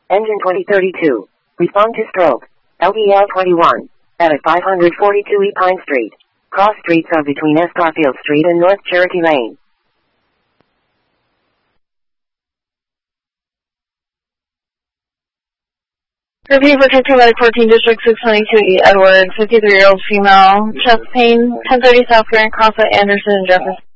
Engine 2032. Respond to stroke. LEL 21. At 542 E Pine Street. Cross streets are between Escoffield Street and North Cherokee Lane. Review for Medic 14 District 622 E. Edward, 53-year-old female, chest pain, 1030 South Grand Crossway, Anderson and Jefferson.